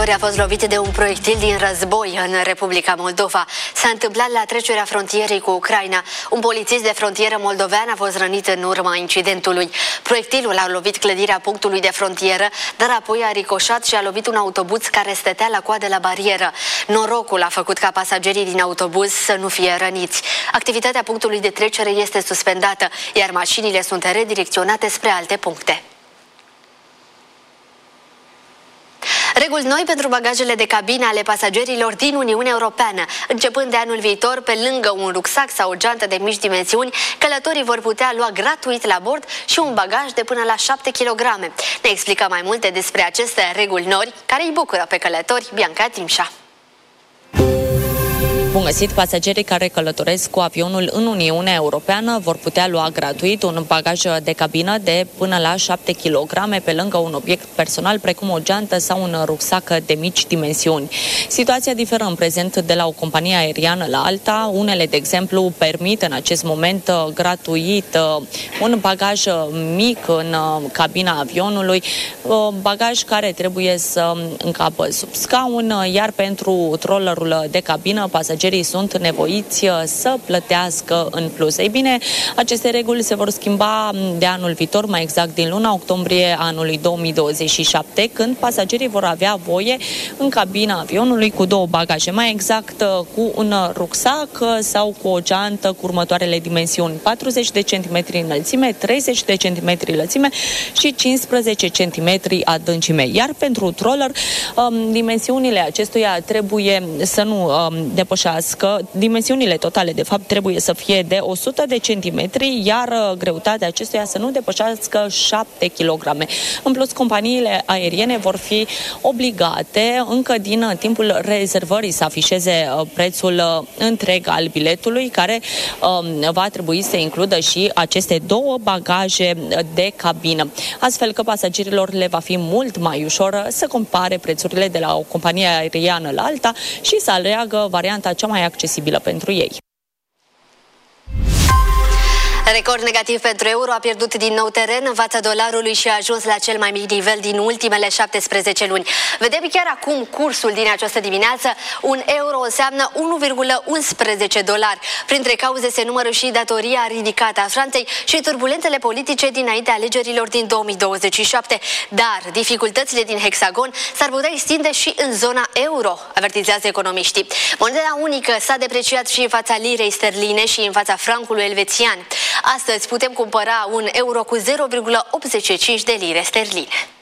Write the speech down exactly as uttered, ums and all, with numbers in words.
nori a fost lovit de un proiectil din război în Republica Moldova. S-a întâmplat la trecerea frontierei cu Ucraina. Un polițist de frontieră moldovean a fost rănit în urma incidentului. Proiectilul a lovit clădirea punctului de frontieră, dar apoi a ricoșat și a lovit un autobuz care stătea la coadă la barieră. Norocul a făcut ca pasagerii din autobuz să nu fie răniți. Activitatea punctului de trecere este suspendată, iar mașinile sunt redirecționate spre alte puncte. Reguli noi pentru bagajele de cabină ale pasagerilor din Uniunea Europeană. Începând de anul viitor, pe lângă un rucsac sau o geantă de mici dimensiuni, călătorii vor putea lua gratuit la bord și un bagaj de până la șapte kilograme. Ne explică mai multe despre aceste reguli noi care îi bucură pe călători Bianca Timșa. Bun găsit! Pasagerii care călătoresc cu avionul în Uniunea Europeană vor putea lua gratuit un bagaj de cabină de până la șapte kilograme pe lângă un obiect personal precum o geantă sau un rucsac de mici dimensiuni. Situația diferă în prezent de la o companie aeriană la alta. Unele, de exemplu, permit în acest moment gratuit un bagaj mic în cabina avionului, bagaj care trebuie să încapă sub scaun, iar pentru trollerul de cabină, pasagerii sunt nevoiți să plătească în plus. Ei bine, aceste reguli se vor schimba de anul viitor, mai exact din luna octombrie anului două mii douăzeci și șapte, când pasagerii vor avea voie în cabina avionului cu două bagaje, mai exact cu un rucsac sau cu o geantă cu următoarele dimensiuni: patruzeci de centimetri înălțime, treizeci de centimetri lățime și cincisprezece centimetri adâncime. Iar pentru troller, dimensiunile acestuia trebuie să nu depășească dimensiunile totale, de fapt, trebuie să fie de o sută de centimetri, iar greutatea acestuia să nu depășească șapte kilograme. În plus, companiile aeriene vor fi obligate încă din timpul rezervării să afișeze prețul întreg al biletului, care um, va trebui să includă și aceste două bagaje de cabină. Astfel că pasagerilor le va fi mult mai ușor să compare prețurile de la o companie aeriană la alta și să aleagă varianta cea mai accesibilă pentru ei. Record negativ pentru euro, a pierdut din nou teren în fața dolarului și a ajuns la cel mai mic nivel din ultimele șaptesprezece luni. Vedem chiar acum cursul din această dimineață. Un euro înseamnă unu virgulă unsprezece dolari. Printre cauze se numără și datoria ridicată a Franței și turbulentele politice dinaintea alegerilor din două mii douăzeci și șapte. Dar dificultățile din hexagon s-ar putea extinde și în zona euro, avertizează economiștii. Moneda unică s-a depreciat și în fața lirei sterline și în fața francului elvețian. Astăzi putem cumpăra un euro cu zero virgulă optzeci și cinci de lire sterline.